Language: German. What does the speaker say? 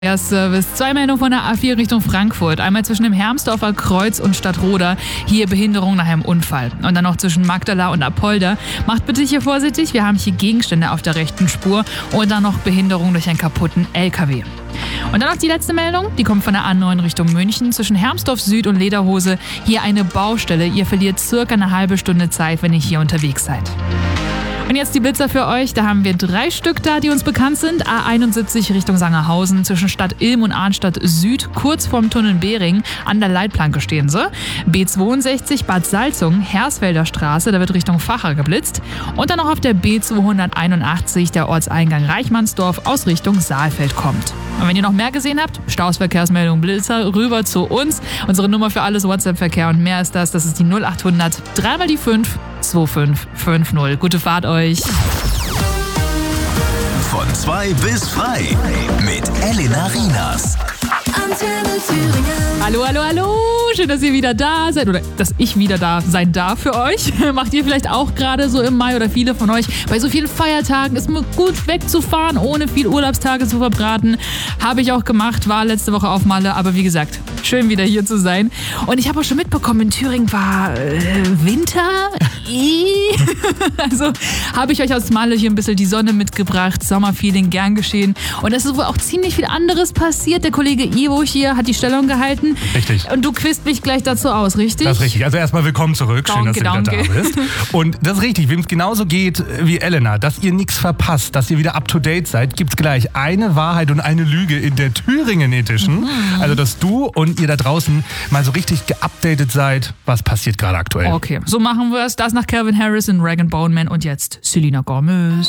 Service. 2 Meldungen von der A4 Richtung Frankfurt. Einmal zwischen dem Hermsdorfer Kreuz und Stadtroda. Hier Behinderung nach einem Unfall. Und dann noch zwischen Magdala und Apolda. Macht bitte hier vorsichtig, wir haben hier Gegenstände auf der rechten Spur. Und dann noch Behinderung durch einen kaputten LKW. Und dann noch die letzte Meldung, die kommt von der A9 Richtung München. Zwischen Hermsdorf Süd und Lederhose. Hier eine Baustelle. Ihr verliert circa eine halbe Stunde Zeit, wenn ihr hier unterwegs seid. Und jetzt die Blitzer für euch. Da haben wir 3 Stück da, die uns bekannt sind. A71 Richtung Sangerhausen, zwischen Stadt Ilm und Arnstadt Süd, kurz vorm Tunnel Behring. An der Leitplanke stehen sie. B62 Bad Salzung, Hersfelder Straße, da wird Richtung Facher geblitzt. Und dann noch auf der B281 der Ortseingang Reichmannsdorf aus Richtung Saalfeld kommt. Und wenn ihr noch mehr gesehen habt, Staus, Verkehrsmeldung, Blitzer, rüber zu uns. Unsere Nummer für alles WhatsApp-Verkehr und mehr ist das ist die 0800 3 mal die 5 2550. Gute Fahrt euch. Von 2 bis frei mit Elena Rienas. Hallo, hallo, hallo. Schön, dass ihr wieder da seid oder dass ich wieder da sein darf für euch. Macht ihr vielleicht auch gerade so im Mai oder viele von euch bei so vielen Feiertagen ist mir gut wegzufahren, ohne viel Urlaubstage zu verbraten. Habe ich auch gemacht, war letzte Woche auf Malle, aber wie gesagt, schön wieder hier zu sein. Und ich habe auch schon mitbekommen, in Thüringen war Winter. Also habe ich euch aus Malle hier ein bisschen die Sonne mitgebracht, Sommerfeeling, gern geschehen. Und es ist wohl auch ziemlich viel anderes passiert. Der Kollege Ivo hier hat die Stellung gehalten. Richtig. Und du quizst mich gleich dazu aus, richtig? Das ist richtig. Also erstmal willkommen zurück. Schön, dass du wieder da bist. Und das ist richtig. Wem es genauso geht wie Elena, dass ihr nichts verpasst, dass ihr wieder up to date seid, gibt's gleich eine Wahrheit und eine Lüge in der Thüringen Edition. Also, dass du und ihr da draußen mal so richtig geupdatet seid, was passiert gerade aktuell. Okay, so machen wir es. Das nach Calvin Harris in Rag & Bone Man und jetzt Selena Gomez.